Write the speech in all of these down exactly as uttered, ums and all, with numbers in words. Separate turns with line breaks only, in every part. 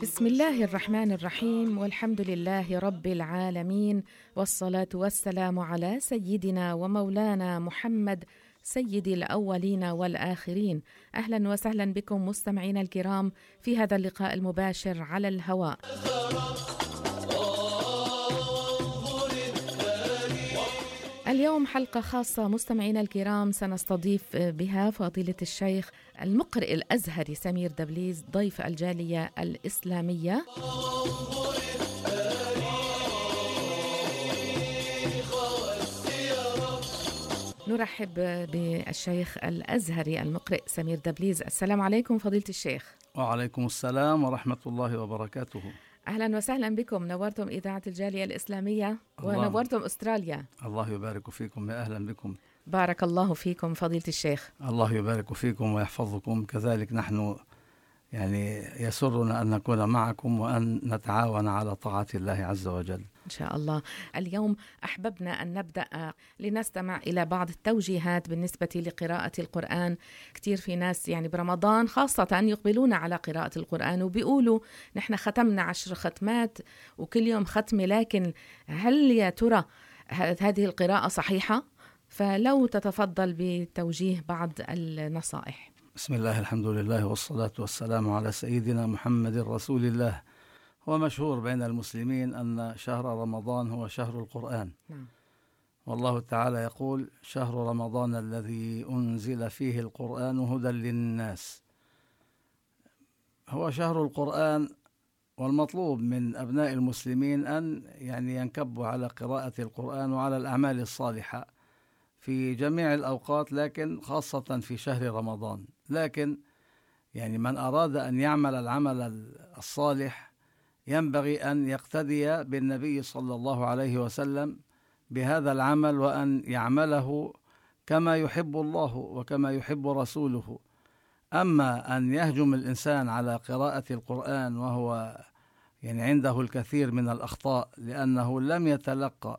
بسم الله الرحمن الرحيم، والحمد لله رب العالمين، والصلاة والسلام على سيدنا ومولانا محمد سيد الأولين والآخرين. أهلا وسهلا بكم مستمعينا الكرام في هذا اللقاء المباشر على الهواء. اليوم حلقة خاصة مستمعينا الكرام، سنستضيف بها فضيلة الشيخ المقرئ الأزهري سمير دبليز ضيف الجالية الإسلامية. نرحب بالشيخ الأزهري المقرئ سمير دبليز. السلام عليكم فضيلة الشيخ.
وعليكم السلام ورحمة الله وبركاته.
أهلا وسهلا بكم، نورتم إذاعة الجالية الإسلامية ونورتم أستراليا.
الله يبارك فيكم، يا أهلا بكم.
بارك الله فيكم فضيلة الشيخ.
الله يبارك فيكم ويحفظكم، كذلك نحن يعني يسرنا أن نكون معكم وأن نتعاون على طاعة الله عز وجل
إن شاء الله. اليوم أحببنا أن نبدأ لنستمع إلى بعض التوجيهات بالنسبة لقراءة القرآن. كتير في ناس يعني برمضان خاصة يقبلون على قراءة القرآن وبيقولوا نحن ختمنا عشر ختمات وكل يوم ختمة، لكن هل يا ترى هذه القراءة صحيحة؟ فلو تتفضل بتوجيه بعض النصائح.
بسم الله، الحمد لله، والصلاة والسلام على سيدنا محمد رسول الله. هو مشهور بين المسلمين أن شهر رمضان هو شهر القرآن.
نعم.
والله تعالى يقول: شهر رمضان الذي أنزل فيه القرآن هدى للناس. هو شهر القرآن، والمطلوب من أبناء المسلمين أن يعني ينكبوا على قراءة القرآن وعلى الأعمال الصالحة في جميع الأوقات، لكن خاصة في شهر رمضان. لكن يعني من أراد أن يعمل العمل الصالح ينبغي أن يقتدي بالنبي صلى الله عليه وسلم بهذا العمل، وأن يعمله كما يحب الله وكما يحب رسوله. أما أن يهجم الإنسان على قراءة القرآن وهو يعني عنده الكثير من الأخطاء لأنه لم يتلقى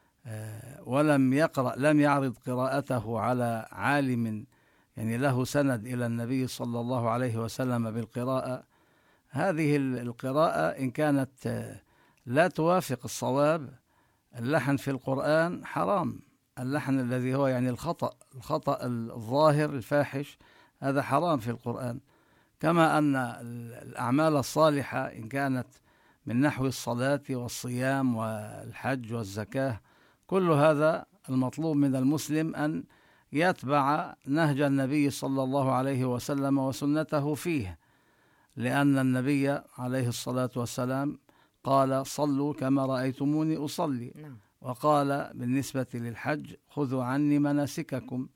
ولم يقرأ لم يعرض قراءته على عالم يعني له سند إلى النبي صلى الله عليه وسلم بالقراءة، هذه القراءة إن كانت لا توافق الصواب، اللحن في القرآن حرام. اللحن الذي هو يعني الخطأ الخطأ الظاهر الفاحش، هذا حرام في القرآن. كما أن الأعمال الصالحة إن كانت من نحو الصلاة والصيام والحج والزكاة، كل هذا المطلوب من المسلم أن يتبع نهج النبي صلى الله عليه وسلم وسنته فيه، لأن النبي عليه الصلاة والسلام قال: صلوا كما رأيتموني أصلي.
نعم.
وقال بالنسبة للحج: خذوا عني مناسككم.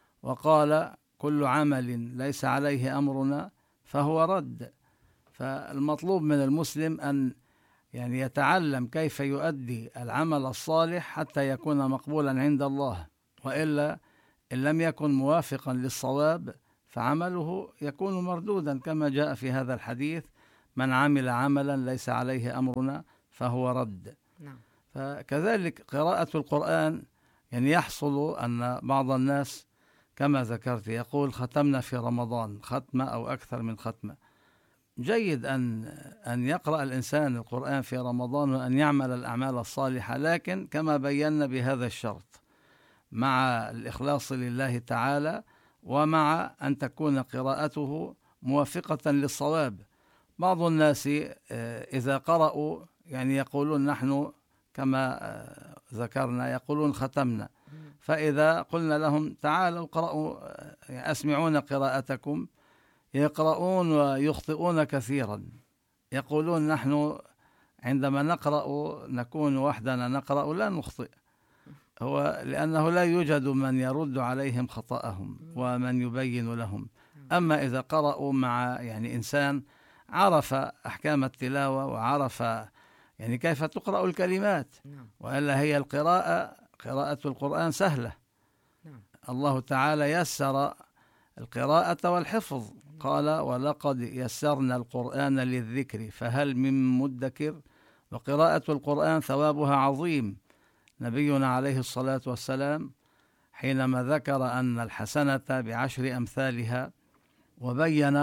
وقال: كل عمل ليس عليه أمرنا فهو رد. فالمطلوب من المسلم أن يعني يتعلم كيف يؤدي العمل الصالح حتى يكون مقبولا عند الله، وإلا إن لم يكن موافقا للصواب فعمله يكون مردودا، كما جاء في هذا الحديث: من عمل عملا ليس عليه أمرنا فهو رد.
نعم.
فكذلك قراءة القرآن، يعني يحصل أن بعض الناس كما ذكرت يقول: ختمنا في رمضان ختمة أو أكثر من ختمة. جيد أن أن يقرأ الإنسان القرآن في رمضان وأن يعمل الأعمال الصالحة، لكن كما بينا بهذا الشرط، مع الإخلاص لله تعالى، ومع أن تكون قراءته موافقة للصواب. بعض الناس إذا قرأوا يعني يقولون نحن كما ذكرنا يقولون ختمنا، فإذا قلنا لهم تعالوا قرأوا أسمعون قراءتكم يقرؤون ويخطئون كثيرا. يقولون نحن عندما نقرأ نكون وحدنا نقرأ لا نخطئ، هو لأنه لا يوجد من يرد عليهم خطأهم ومن يبين لهم. أما إذا قرأوا مع يعني إنسان عرف أحكام التلاوة وعرف يعني كيف تقرأ الكلمات، وإلا هي القراءة قراءة القرآن سهلة. الله تعالى يسر القراءة والحفظ، قال: ولقد يسرنا القرآن للذكر فهل من مدكر. وقراءة القرآن ثوابها عظيم. نبينا عليه الصلاة والسلام حينما ذكر أن الحسنة بعشر أمثالها وبين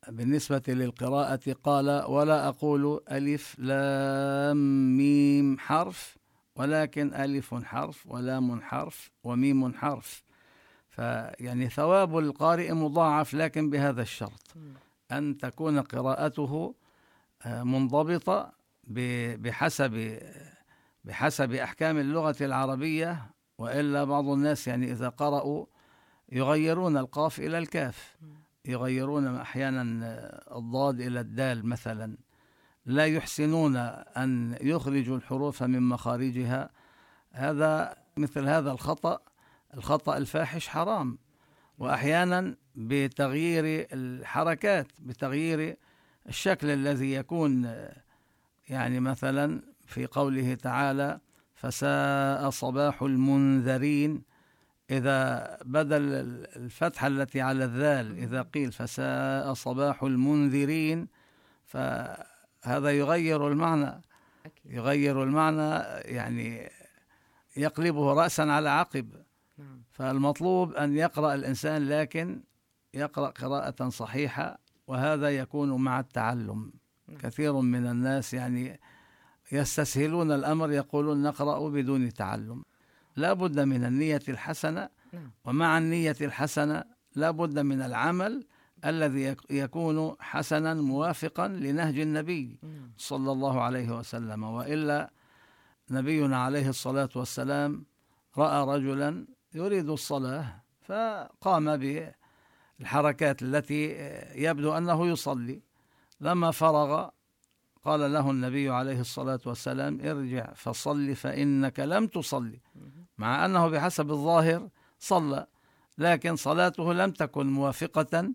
بالنسبة للقراءة قال: ولا أقول ألف لام ميم حرف، ولكن ألف حرف ولام حرف وميم حرف. فيعني ثواب القارئ مضاعف، لكن بهذا الشرط أن تكون قراءته منضبطة بحسب بحسب أحكام اللغة العربية، وإلا بعض الناس يعني إذا قرأوا يغيرون القاف إلى الكاف، يغيرون أحيانا الضاد إلى الدال مثلا، لا يحسنون أن يخرجوا الحروف من مخارجها. هذا مثل هذا الخطأ الخطأ الفاحش حرام. وأحيانا بتغيير الحركات، بتغيير الشكل الذي يكون، يعني مثلا في قوله تعالى: فساء صباح المنذرين، إذا بدل الفتحة التي على الذال إذا قيل فساء صباح المنذرين، فهذا يغير المعنى، يغير المعنى يعني يقلبه رأسا على عقب. فالمطلوب أن يقرأ الإنسان، لكن يقرأ قراءة صحيحة، وهذا يكون مع التعلم. كثير من الناس يعني يستسهلون الأمر، يقولون نقرأ بدون تعلم. لا بد من النية الحسنة، ومع النية الحسنة لا بد من العمل الذي يكون حسنا موافقا لنهج النبي صلى الله عليه وسلم. وإلا نبينا عليه الصلاة والسلام رأى رجلا يريد الصلاة فقام بالحركات التي يبدو أنه يصلي. لما فرغ قال له النبي عليه الصلاة والسلام: ارجع فصل فإنك لم تصلي. مع أنه بحسب الظاهر صلى، لكن صلاته لم تكن موافقة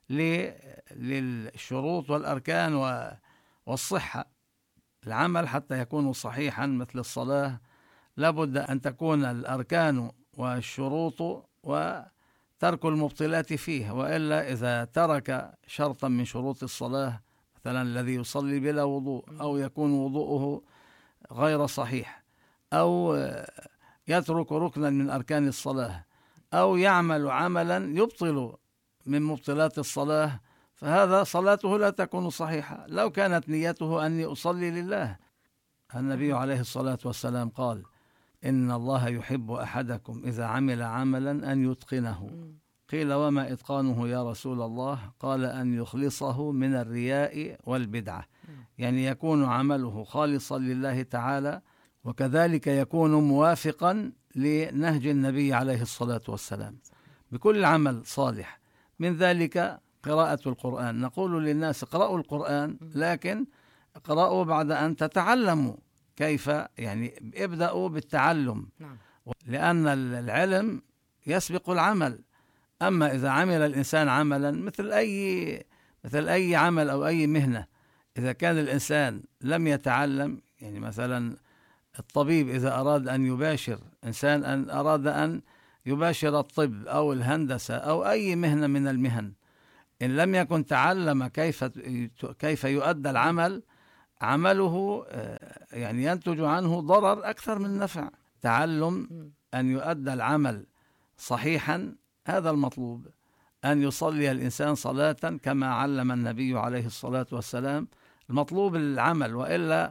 للشروط والأركان والصحة. العمل حتى يكون صحيحا مثل الصلاة لابد أن تكون الأركان والشروط وترك المبطلات فيه، وإلا إذا ترك شرطا من شروط الصلاة، مثلا الذي يصلي بلا وضوء، أو يكون وضوءه غير صحيح، أو يترك ركنا من أركان الصلاة، أو يعمل عملا يبطل من مبطلات الصلاة، فهذا صلاته لا تكون صحيحة. لو كانت نيته أني أصلي لله. النبي عليه الصلاة والسلام قال: إن الله يحب أحدكم إذا عمل عملا أن يتقنه. قيل: وما إتقانه يا رسول الله؟ قال: أن يخلصه من الرياء والبدعة، يعني يكون عمله خالصا لله تعالى، وكذلك يكون موافقا لنهج النبي عليه الصلاة والسلام بكل عمل صالح. من ذلك قراءة القرآن. نقول للناس: اقرأوا القرآن، لكن اقرأوا بعد أن تتعلموا كيف، يعني ابدأوا بالتعلم، لأن العلم يسبق العمل. أما إذا عمل الإنسان عملا مثل أي مثل أي عمل أو أي مهنة، إذا كان الإنسان لم يتعلم، يعني مثلا الطبيب إذا أراد أن يباشر إنسان، أن أراد أن يباشر الطب أو الهندسة أو أي مهنة من المهن، إن لم يكن تعلم كيف كيف يؤدى العمل، عمله يعني ينتج عنه ضرر أكثر من نفع. تعلم أن يؤدى العمل صحيحا، هذا المطلوب. أن يصلي الإنسان صلاة كما علم النبي عليه الصلاة والسلام، المطلوب العمل، وإلا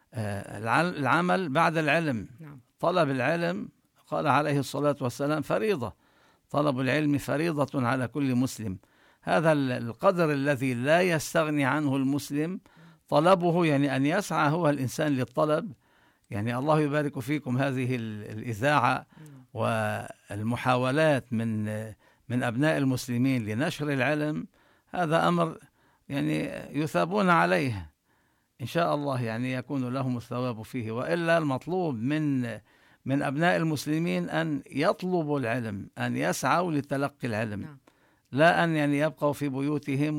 العمل بعد العلم. طلب العلم قال عليه الصلاة والسلام فريضة، طلب العلم فريضة على كل مسلم. هذا القدر الذي لا يستغني عنه المسلم طلبه، يعني أن يسعى هو الإنسان للطلب. يعني الله يبارك فيكم هذه الإذاعة والمحاولات من من أبناء المسلمين لنشر العلم، هذا أمر يعني يثابون عليه إن شاء الله، يعني يكون لهم الثواب فيه. وإلا المطلوب من من أبناء المسلمين أن يطلبوا العلم، أن يسعوا لتلقي العلم، لا أن يعني يبقوا في بيوتهم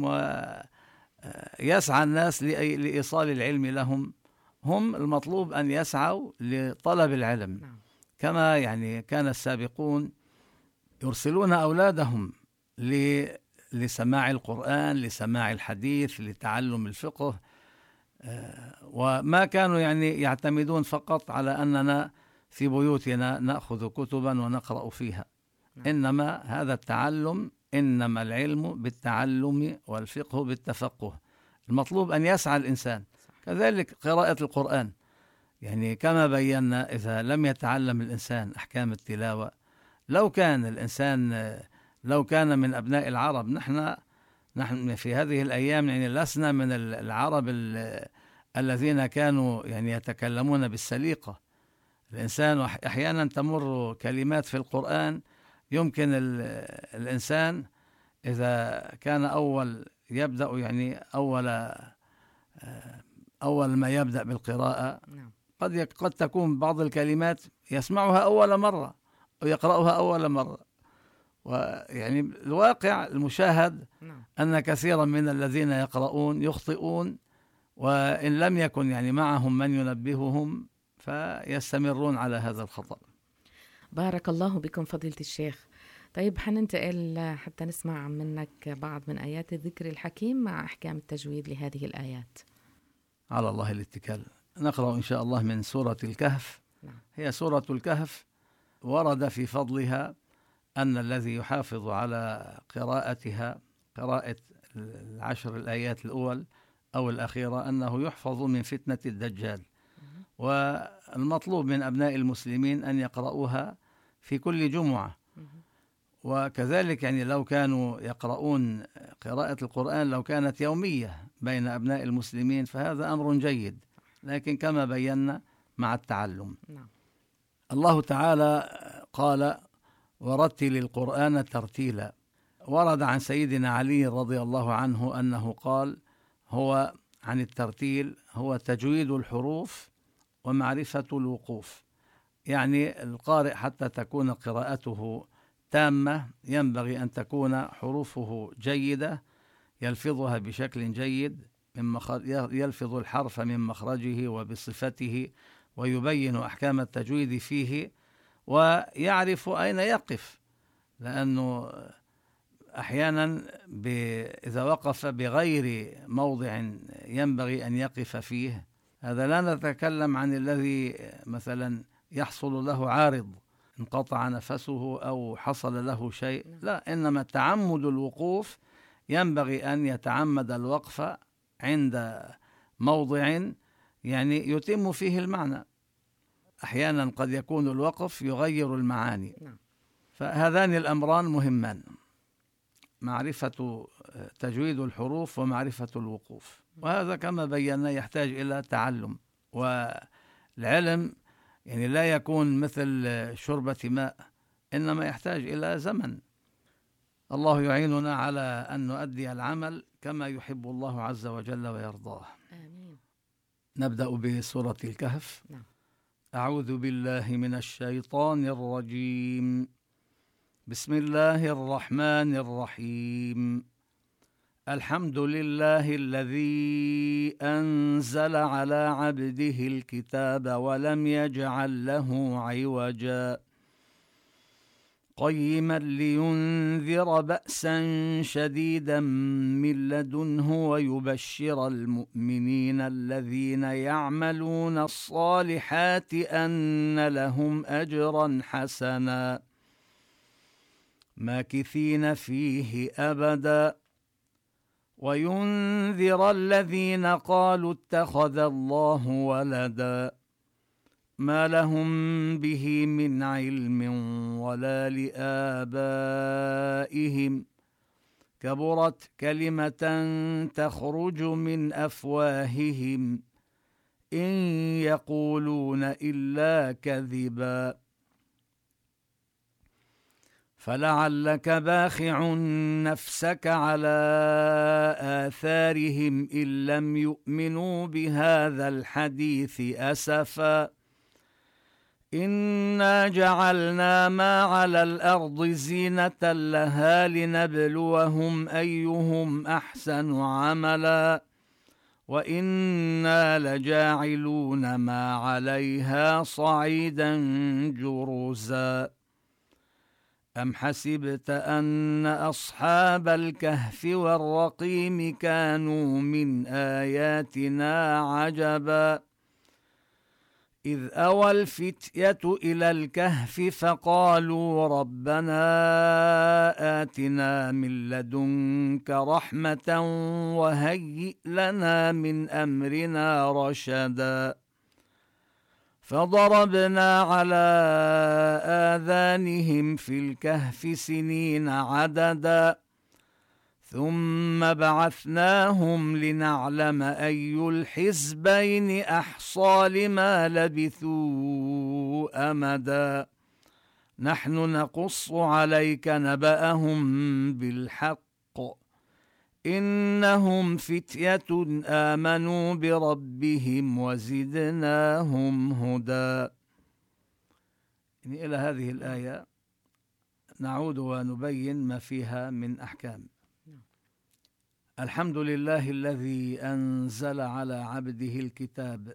ويسعى الناس لإيصال العلم لهم. هم المطلوب أن يسعوا لطلب العلم، كما يعني كان السابقون يرسلون أولادهم لسماع القرآن، لسماع الحديث، لتعلم الفقه، وما كانوا يعني يعتمدون فقط على أننا في بيوتنا نأخذ كتبا ونقرأ فيها، إنما هذا التعلم إنما العلم بالتعلم والفقه بالتفقه. المطلوب أن يسعى الإنسان. كذلك قراءة القرآن، يعني كما بينا إذا لم يتعلم الإنسان أحكام التلاوة، لو كان الإنسان لو كان من أبناء العرب، نحن نحن في هذه الأيام يعني لسنا من العرب الذين كانوا يعني يتكلمون بالسليقة. الإنسان أحيانا تمر كلمات في القرآن يمكن الإنسان إذا كان أول يبدأ يعني أول أول ما يبدأ بالقراءة قد قد تكون بعض الكلمات يسمعها أول مرة ويقرأها أول مرة، ويعني الواقع المشاهد أن كثيرا من الذين يقرؤون يخطئون، وإن لم يكن يعني معهم من ينبههم فيستمرون على هذا الخطأ.
بارك الله بكم فضيلة الشيخ. طيب حننتقل حتى نسمع منك بعض من آيات الذكر الحكيم مع أحكام التجويد لهذه الآيات.
على الله الاتكال. نقرأ إن شاء الله من سورة الكهف. نعم. هي سورة الكهف ورد في فضلها أن الذي يحافظ على قراءتها، قراءة العشر الآيات الأول أو الأخيرة، أنه يحفظ من فتنة الدجال. والمطلوب من أبناء المسلمين أن يقرؤوها في كل جمعة. وكذلك يعني لو كانوا يقرؤون قراءة القرآن لو كانت يومية بين أبناء المسلمين فهذا أمر جيد، لكن كما بينا مع التعلم. نعم. الله تعالى قال: ورتل القرآن ترتيلا. ورد عن سيدنا علي رضي الله عنه أنه قال: هو عن الترتيل هو تجويد الحروف ومعرفة الوقوف. يعني القارئ حتى تكون قراءته تامة ينبغي أن تكون حروفه جيدة، يلفظها بشكل جيد، من مخرج يلفظ الحرف من مخرجه وبصفته، ويبين أحكام التجويد فيه، ويعرف أين يقف، لأنه أحيانا إذا وقف بغير موضع ينبغي أن يقف فيه، هذا لا نتكلم عن الذي مثلا يحصل له عارض انقطع نفسه أو حصل له شيء، لا، إنما تعمد الوقوف ينبغي أن يتعمد الوقف عند موضع يعني يتم فيه المعنى. أحيانا قد يكون الوقف يغير المعاني، فهذان الأمران مهمان: معرفة تجويد الحروف ومعرفة الوقوف. وهذا كما بينا يحتاج إلى تعلم، والعلم يعني لا يكون مثل شربة ماء، إنما يحتاج إلى زمن. الله يعيننا على أن نؤدي العمل كما يحب الله عز وجل ويرضاه. آمين. نبدأ بسورة الكهف. نعم. أعوذ بالله من الشيطان الرجيم. بسم الله الرحمن الرحيم. الحمد لله الذي أنزل على عبده الكتاب ولم يجعل له عوجا قيما لينذر بأسا شديدا من لدنه ويبشر المؤمنين الذين يعملون الصالحات أن لهم أجرا حسنا ماكثين فيه أبدا وينذر الذين قالوا اتخذ الله ولدا ما لهم به من علم ولا لآبائهم كبرت كلمة تخرج من أفواههم إن يقولون إلا كذبا فلعلك باخع نفسك على آثارهم إن لم يؤمنوا بهذا الحديث أسفا إنا جعلنا ما على الأرض زينة لها لنبلوهم أيهم أحسن عملا وإنا لجاعلون ما عليها صعيدا جرزا أم حسبت أن أصحاب الكهف والرقيم كانوا من آياتنا عجبا إذ أوى الفتية إلى الكهف فقالوا ربنا آتنا من لدنك رحمة وهيئ لنا من أمرنا رشدا فضربنا على آذانهم في الكهف سنين عددا ثم بعثناهم لنعلم أي الحزبين أحصى لما لبثوا أمدا نحن نقص عليك نبأهم بالحق إنهم فتية آمنوا بربهم وزدناهم هدى. إلى هذه الآية نعود ونبين ما فيها من أحكام. الحمد لله الذي أنزل على عبده الكتاب.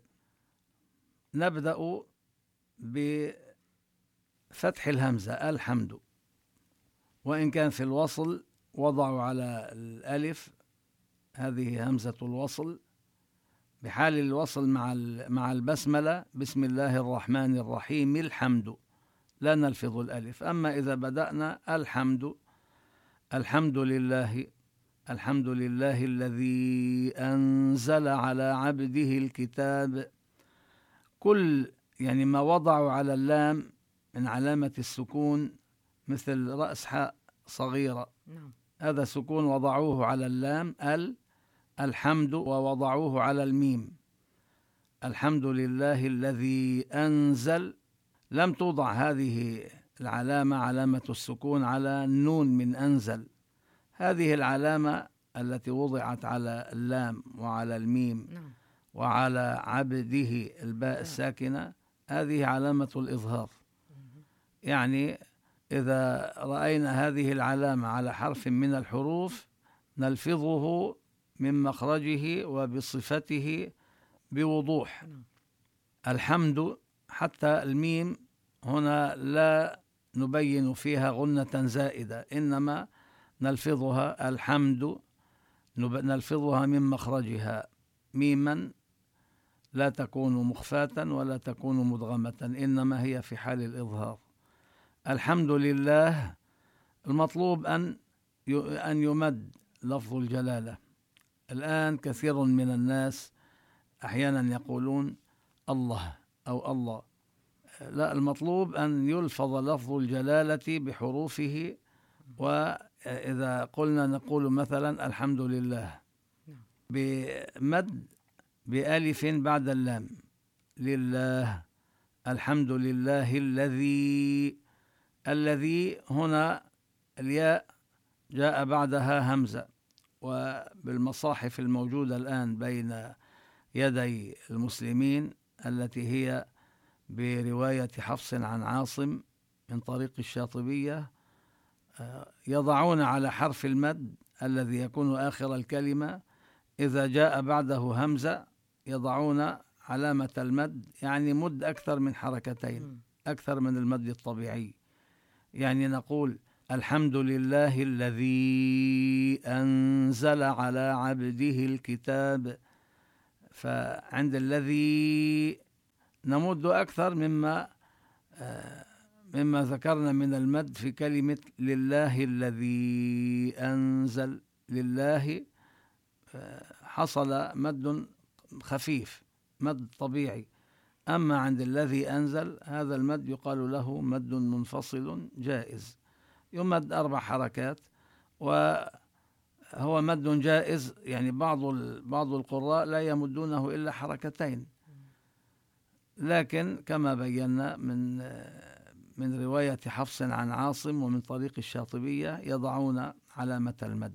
نبدأ بفتح الهمزة الحمد، وإن كان في الوصل وضعوا على الألف، هذه همزة الوصل بحال الوصل مع مع البسملة بسم الله الرحمن الرحيم الحمد، لا نلفظ الألف. أما إذا بدأنا الحمد، الحمد لله، الحمد لله الذي أنزل على عبده الكتاب، كل يعني ما وضعوا على اللام من علامة السكون مثل رأس حاء صغيرة، نعم. هذا سكون وضعوه على اللام ال الحمد، ووضعوه على الميم الحمد لله الذي أنزل، لم توضع هذه العلامة علامة السكون على النون من أنزل. هذه العلامة التي وضعت على اللام وعلى الميم نعم. وعلى عبده الباء الساكنة، هذه علامة الإظهار. يعني إذا رأينا هذه العلامة على حرف من الحروف نلفظه من مخرجه وبصفته بوضوح. الحمد حتى الميم هنا لا نبين فيها غنة زائدة، إنما نلفظها الحمد، نلفظها من مخرجها ميما، لا تكون مخفاة ولا تكون مدغمة، إنما هي في حال الإظهار. الحمد لله المطلوب أن أن يمد لفظ الجلالة. الآن كثير من الناس أحيانا يقولون الله أو الله، لا، المطلوب أن يلفظ لفظ الجلالة بحروفه. وإذا قلنا نقول مثلا الحمد لله بمد بألف بعد اللام، لله، الحمد لله الذي، الذي هنا الياء جاء بعدها همزة، وبالمصاحف الموجودة الآن بين يدي المسلمين التي هي برواية حفص عن عاصم من طريق الشاطبية، يضعون على حرف المد الذي يكون آخر الكلمة إذا جاء بعده همزة يضعون علامة المد، يعني مد أكثر من حركتين، أكثر من المد الطبيعي. يعني نقول الحمد لله الذي أنزل على عبده الكتاب، فعند الذي نمد أكثر مما مما ذكرنا من المد في كلمة لله الذي أنزل. لله حصل مد خفيف، مد طبيعي. أما عند الذي أنزل هذا المد يقال له مد منفصل جائز، يمد أربع حركات، وهو مد جائز. يعني بعض بعض القراء لا يمدونه إلا حركتين، لكن كما بينا من من رواية حفص عن عاصم ومن طريق الشاطبية يضعون علامة المد.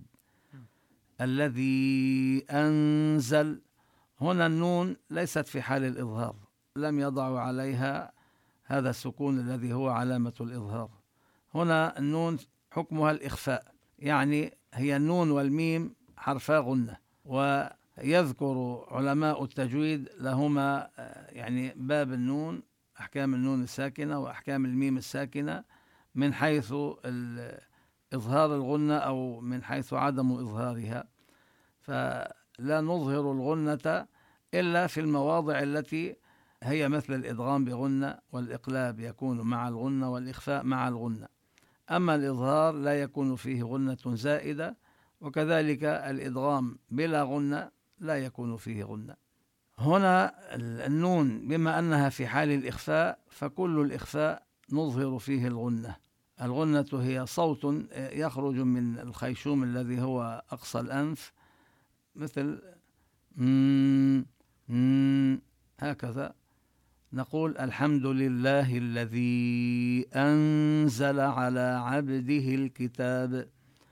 الذي أنزل، هنا النون ليست في حال الإظهار، لم يضعوا عليها هذا السكون الذي هو علامة الإظهار. هنا النون حكمها الإخفاء، يعني هي النون والميم حرفا غنة. ويذكر علماء التجويد لهما يعني باب النون، أحكام النون الساكنة وأحكام الميم الساكنة، من حيث إظهار الغنة أو من حيث عدم إظهارها. فلا نظهر الغنة إلا في المواضع التي هي مثل الإدغام بغنة، والإقلاب يكون مع الغنة والإخفاء مع الغنة. أما الإظهار لا يكون فيه غنة زائدة، وكذلك الإدغام بلا غنة لا يكون فيه غنة. هنا النون بما أنها في حال الإخفاء فكل الإخفاء نظهر فيه الغنة. الغنة هي صوت يخرج من الخيشوم الذي هو أقصى الأنف، مثل مم مم هكذا. نقول الحمد لله الذي أنزل على عبده الكتاب.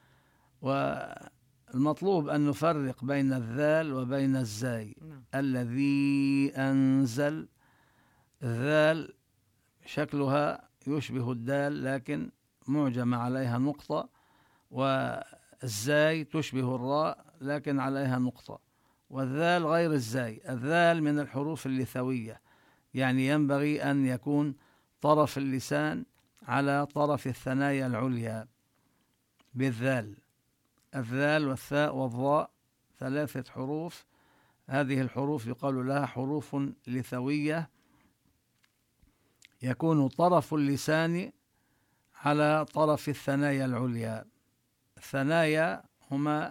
والمطلوب أن نفرق بين الذال وبين الزاي. الذي أنزل، الذال شكلها يشبه الدال لكن معجم عليها نقطة، والزاي تشبه الراء لكن عليها نقطة، والذال غير الزاي. الذال من الحروف اللثوية، يعني ينبغي أن يكون طرف اللسان على طرف الثنايا العليا بالذال. الذال والثاء والضاء ثلاثة حروف، هذه الحروف يقال لها حروف لثوية، يكون طرف اللسان على طرف الثنايا العليا. الثنايا هما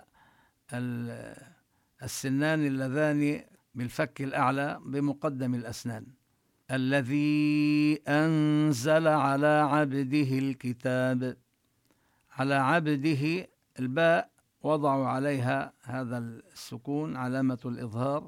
السنان اللذان بالفك الأعلى بمقدم الأسنان. الذي أنزل على عبده الكتاب، على عبده الباء وضعوا عليها هذا السكون علامة الإظهار،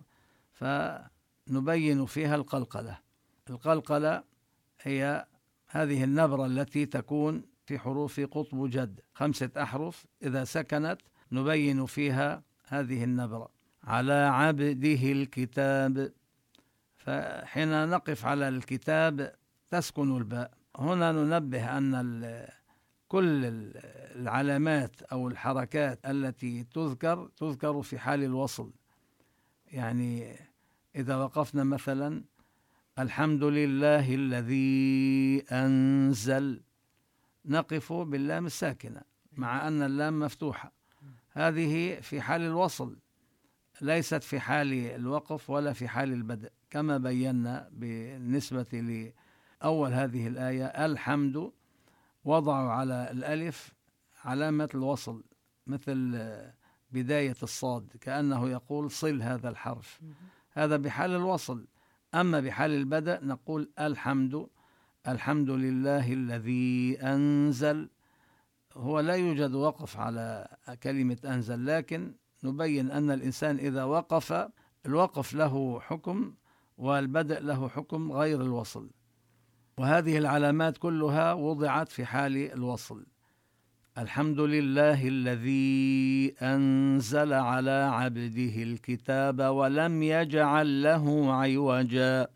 فنبين فيها القلقلة. القلقلة هي هذه النبرة التي تكون في حروف قطب جد، خمسة أحرف إذا سكنت نبين فيها هذه النبرة. على عبده الكتاب، فحين نقف على الكتاب تسكن الباء. هنا ننبه أن كل العلامات أو الحركات التي تذكر تذكر في حال الوصل. يعني إذا وقفنا مثلا الحمد لله الذي أنزل، نقف باللام الساكنة مع أن اللام مفتوحة، هذه في حال الوصل ليست في حال الوقف ولا في حال البدء، كما بينا بالنسبة لأول هذه الآية. الحمد وضعوا على الألف علامة الوصل مثل بداية الصاد، كأنه يقول صل هذا الحرف، هذا بحال الوصل. أما بحال البدء نقول الحمد، الحمد لله الذي أنزل. هو لا يوجد وقف على كلمة أنزل، لكن نبين أن الإنسان إذا وقف، الوقف له حكم والبدء له حكم غير الوصل، وهذه العلامات كلها وضعت في حال الوصل. الحمد لله الذي أنزل على عبده الكتاب ولم يجعل له عوجا.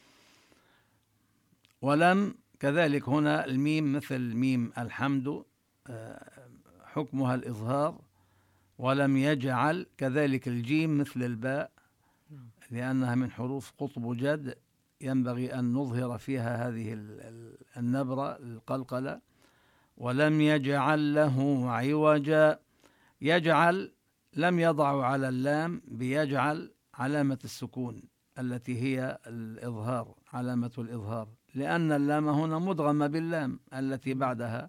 ولم كذلك هنا الميم مثل ميم الحمد حكمها الإظهار، ولم يجعل كذلك الجيم مثل الباء لأنها من حروف قطب جد ينبغي أن نظهر فيها هذه النبرة القلقلة. ولم يجعل له عوجا، يجعل لم يضع على اللام بيجعل علامة السكون التي هي الإظهار، علامة الإظهار، لأن اللام هنا مدغمة باللام التي بعدها،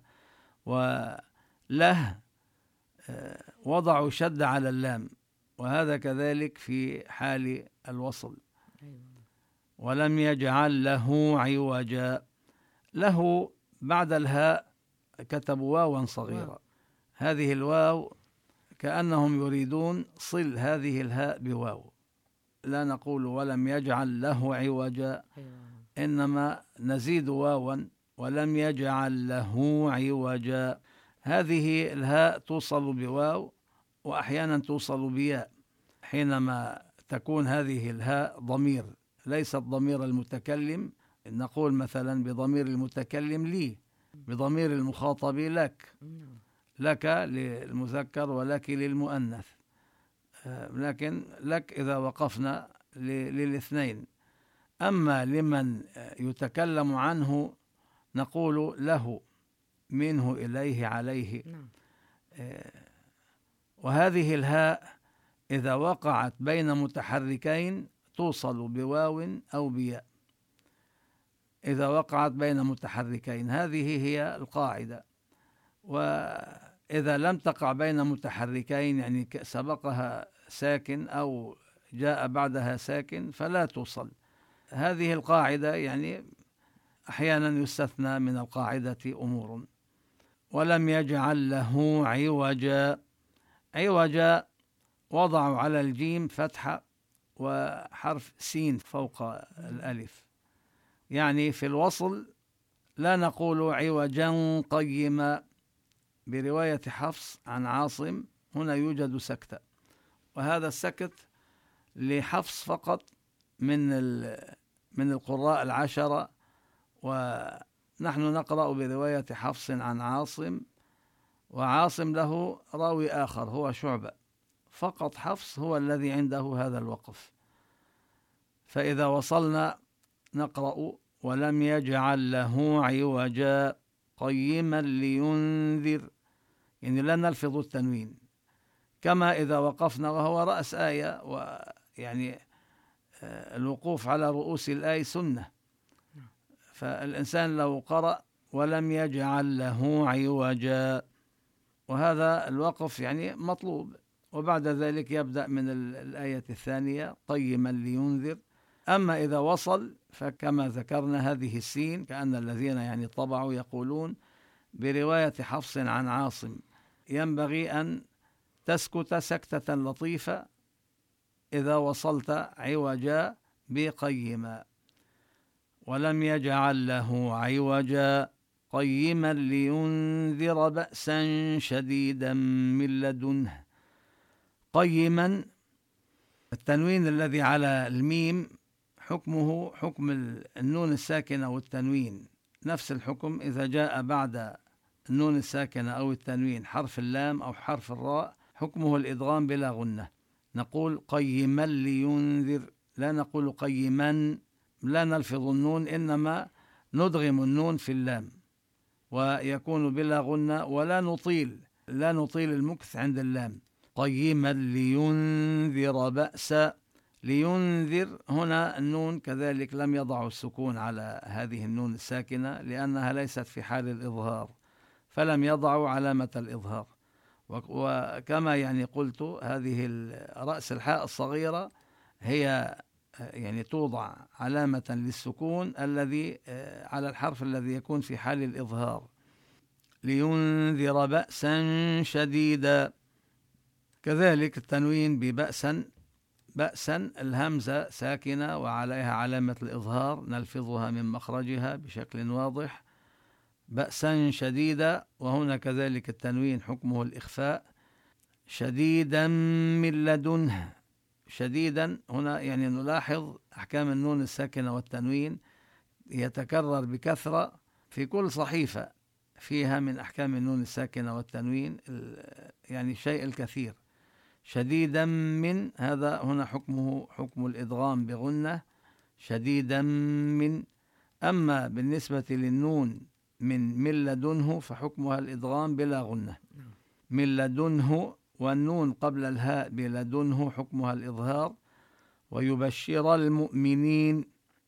وله وضعوا شد على اللام، وهذا كذلك في حال الوصل. ولم يجعل له عوجا، له بعد الهاء كتبوا واوا صغيرة، هذه الواو كأنهم يريدون صل هذه الهاء بواو، لا نقول ولم يجعل له عوجا، إنما نزيد واوا ولم يجعل له عوجا. هذه الهاء توصل بواو وأحيانا توصل بياء، حينما تكون هذه الهاء ضمير ليست ضمير المتكلم، نقول مثلا بضمير المتكلم لي، بضمير المخاطب لك، لك للمذكر ولك للمؤنث، لكن لك إذا وقفنا للاثنين. أما لمن يتكلم عنه نقول له، منه إليه عليه. وهذه الهاء إذا وقعت بين متحركين توصل بواو أو بياء، إذا وقعت بين متحركين. هذه هي القاعدة. وإذا لم تقع بين متحركين يعني سبقها ساكن أو جاء بعدها ساكن فلا توصل. هذه القاعدة يعني أحيانا يستثنى من القاعدة أمور. ولم يجعل له عوجا. عوجا وضعوا على الجيم فتحة وحرف سين فوق الألف، يعني في الوصل لا نقول عوجا قيما برواية حفص عن عاصم، هنا يوجد سكتة، وهذا السكت لحفص فقط من من القراء العشرة، ونحن نقرأ برواية حفص عن عاصم، وعاصم له راوي آخر هو شعبة، فقط حفص هو الذي عنده هذا الوقف. فإذا وصلنا نقرأ ولم يجعل له عوجا قيما لينذر، يعني لا نلفظ التنوين، كما إذا وقفنا وهو رأس آية، ويعني الوقوف على رؤوس الآية سنة. فالإنسان لو قرأ ولم يجعل له عوجا، وهذا الوقف يعني مطلوب، وبعد ذلك يبدأ من الآية الثانية قيما لينذر. أما إذا وصل فكما ذكرنا هذه السين، كأن الذين يعني طبعوا يقولون برواية حفص عن عاصم ينبغي أن تسكت سكتة لطيفة إذا وصلت عوجا بقيما. ولم يجعل له عوجا قيما لينذر بأسا شديدا من لدنه. قيما التنوين الذي على الميم حكمه حكم النون الساكنة والتنوين، نفس الحكم إذا جاء بعد النون الساكنة أو التنوين حرف اللام أو حرف الراء حكمه الإدغام بلا غنة. نقول قيما لينذر، لا نقول قيما، لا نلفظ النون، إنما ندغم النون في اللام ويكون بلا غنة، ولا نطيل لا نطيل المكث عند اللام. قيما لينذر بأسا. لينذر هنا النون كذلك لم يضعوا السكون على هذه النون الساكنة لأنها ليست في حال الإظهار، فلم يضعوا علامة الإظهار. وكما يعني قلت هذه رأس الحاء الصغيرة هي يعني توضع علامة للسكون الذي على الحرف الذي يكون في حال الإظهار. لينذر بأسا شديدا. كذلك التنوين ببأسا، بأسا الهمزة ساكنة وعليها علامة الإظهار نلفظها من مخرجها بشكل واضح. بأسا شديدا، وهنا كذلك التنوين حكمه الإخفاء. شديدا من لدنه. شديدا هنا يعني نلاحظ أحكام النون الساكنة والتنوين يتكرر بكثرة في كل صحيفة فيها من أحكام النون الساكنة والتنوين يعني شيء الكثير. شديدا من هذا هنا حكمه حكم الإدغام بغنة، شديدا من. أما بالنسبة للنون من من لدنه فحكمها الإدغام بلا غنة. من لدنه، والنون قبل الهاء بلدنه حكمها الإظهار. ويبشر المؤمنين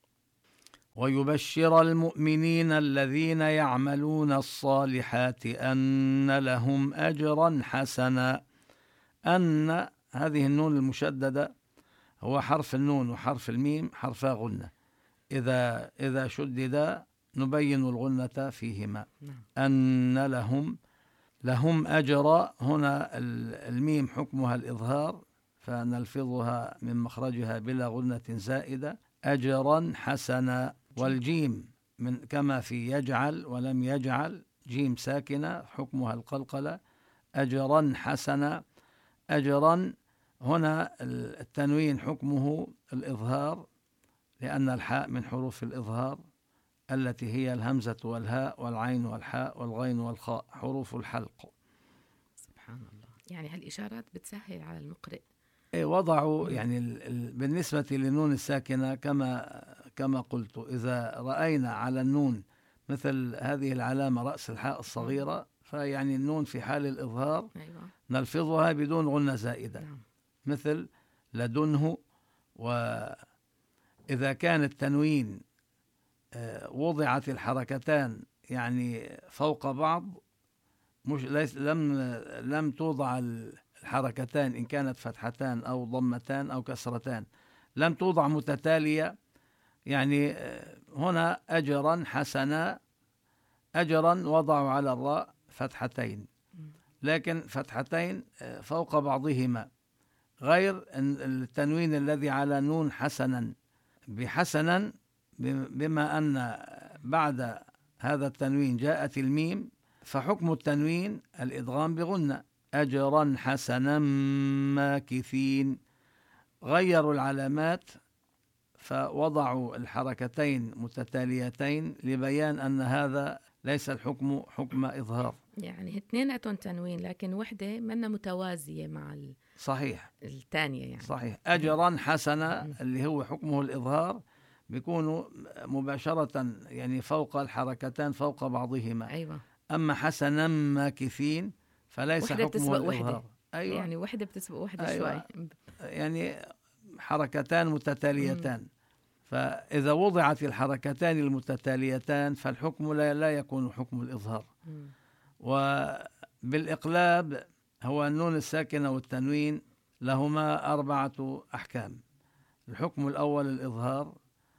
ويبشر المؤمنين الذين يعملون الصالحات أن لهم أجرا حسنا. أن هذه النون المشددة هو حرف النون وحرف الميم حرفا غنة، إذا إذا شددا نبين الغنة فيهما. أن لهم لهم أجر، هنا الميم حكمها الإظهار فنلفظها من مخرجها بلا غنة زائدة. أجرا حسنا. والجيم من كما في يجعل ولم يجعل جيم ساكنة حكمها القلقلة. أجرا حسنا. أجرا هنا التنوين حكمه الإظهار لأن الحاء من حروف الإظهار التي هي الهمزة والهاء والعين والحاء والغين والخاء حروف الحلق.
سبحان الله، يعني هالإشارات بتسهل على المقرئ.
إيه وضعوا يعني ال ال بالنسبة للنون الساكنة كما كما قلت، إذا رأينا على النون مثل هذه العلامة رأس الحاء الصغيرة فيعني النون في حال الإظهار
أيوة.
نلفظها بدون غنة زائدة. نعم. مثل لدنه. وإذا كان التنوين وضعت الحركتان يعني فوق بعض، مش ليس لم لم توضع الحركتان إن كانت فتحتان أو ضمتان أو كسرتان، لم توضع متتالية، يعني هنا أجرا حسنا، أجرا وضعوا على الراء فتحتين، لكن فتحتين فوق بعضهما، غير التنوين الذي على نون حسنا بحسنا، بما أن بعد هذا التنوين جاءت الميم، فحكم التنوين الإدغام بغنة، أجرا حسنا ماكثين. غيروا العلامات فوضعوا الحركتين متتاليتين لبيان أن هذا ليس الحكم حكم إظهار،
يعني اثنيناتهم تنوين لكن وحدة منا متوازية مع ال...
صحيح
الثانية يعني
صحيح. أجرا حسنا اللي هو حكمه الإظهار بيكونوا مباشرة يعني فوق الحركتان فوق بعضهما.
أيوة.
أما حسنا ماكثين فليس حكمه الإظهار.
أيوة. يعني وحدة بتسبق وحدة. أيوة. شوي
يعني حركتان متتاليتان. م. فإذا وضعت الحركتان المتتاليتان فالحكم لا, لا يكون حكم الإظهار. م. وبالإقلاب هو النون الساكنة والتنوين لهما أربعة أحكام. الحكم الأول الإظهار،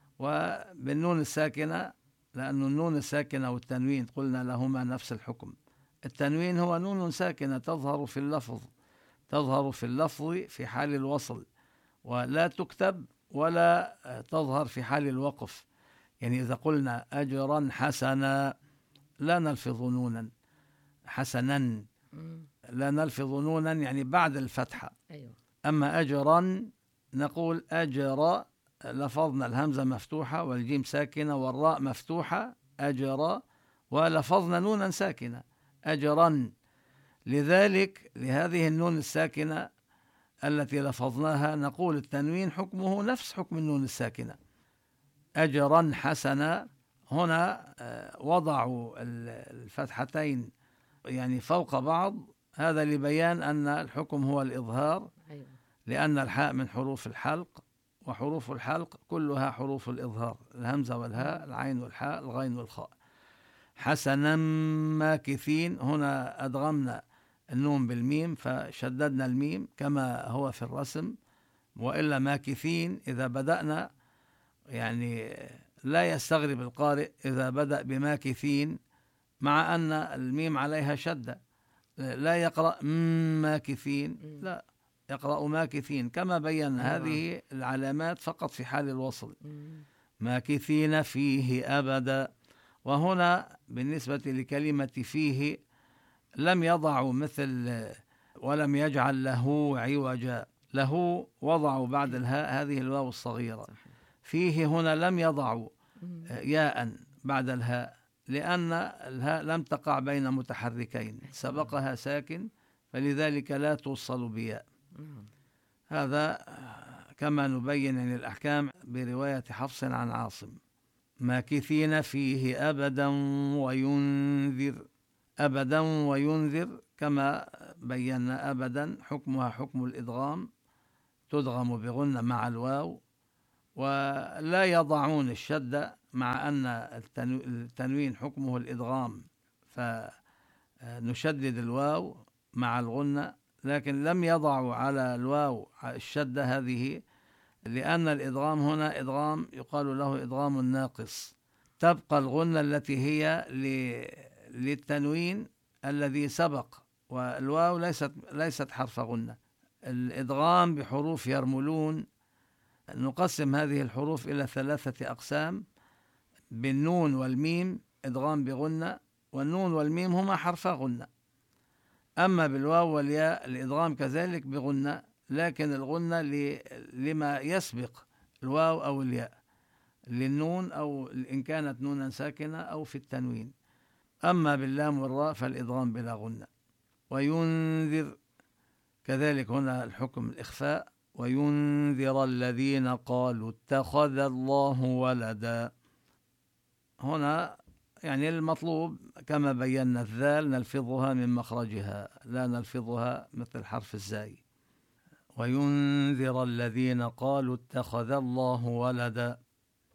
وبالنون الساكنة لأن النون الساكنة والتنوين قلنا لهما نفس الحكم. التنوين هو نون ساكنة تظهر في اللفظ تظهر في اللفظ في حال الوصل، ولا تكتب ولا تظهر في حال الوقف. يعني إذا قلنا أجرا حسنا لا نلفظ نونا، حسنا لا نلفظ نونا يعني بعد الفتحة. أيوة. أما أجرا نقول أجر، لفظنا الهمزة مفتوحة والجيم ساكنة والراء مفتوحة أجر، ولفظنا نونا ساكنة أجرا. لذلك لهذه النون الساكنة التي لفظناها نقول التنوين حكمه نفس حكم النون الساكنة. أجرا حسنا هنا وضعوا الفتحتين يعني فوق بعض، هذا لبيان أن الحكم هو الإظهار. لأن الحاء من حروف الحلق، وحروف الحلق كلها حروف الإظهار، الهمزة والهاء، العين والحاء، الغين والخاء. حسنا ماكثين هنا أدغمنا النون بالميم فشددنا الميم كما هو في الرسم، وإلا ماكثين إذا بدأنا يعني لا يستغرب القارئ إذا بدأ بماكثين مع أن الميم عليها شدة، لا يقرأ ماكثين، لا يقرأ ماكثين كما بينا. هذه العلامات فقط في حال الوصل. ماكثين فيه أبدا. وهنا بالنسبة لكلمة فيه لم يضعوا مثل ولم يجعل له عوجا، له وضعوا بعد الهاء هذه الواو الصغيرة. فيه هنا لم يضعوا ياء بعد الهاء لأن الهاء لم تقع بين متحركين، سبقها ساكن، فلذلك لا توصل بياء. هذا كما نبين عن الأحكام برواية حفص عن عاصم. ماكثين فيه أبدا وينذر، أبدا وينذر كما بينا أبدا حكمها حكم الإدغام، تدغم بغنة مع الواو، ولا يضعون الشدة مع أن التنوين حكمه الإدغام فنشدد الواو مع الغنة، لكن لم يضعوا على الواو الشدة هذه لأن الإدغام هنا إدغام يقال له إدغام الناقص. تبقى الغنة التي هي للتنوين الذي سبق، والواو ليست ليست حرف غنة. الإدغام بحروف يرملون نقسم هذه الحروف إلى ثلاثة أقسام. بالنون والميم إدغام بغنة، والنون والميم هما حرفا غنة. أما بالواو والياء الإدغام كذلك بغنة، لكن الغنة لما يسبق الواو أو الياء، للنون أو إن كانت نونا ساكنة أو في التنوين. أما باللام والراء فالإدغام بلا غنة. وينذر كذلك هنا الحكم الإخفاء. وينذر الذين قالوا اتخذ الله ولدا. هنا يعني المطلوب كما بينا الذال نلفظها من مخرجها، لا نلفظها مثل حرف الزاي. وينذر الذين قالوا اتخذ الله ولدا.